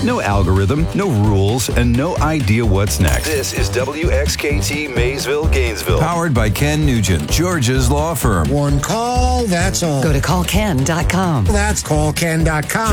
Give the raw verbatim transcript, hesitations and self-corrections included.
No algorithm, no rules, and no idea what's next. This is W X K T Maysville, Gainesville. Powered by Ken Nugent, George's law firm. One call, that's all. Go to call ken dot com. That's call ken dot com.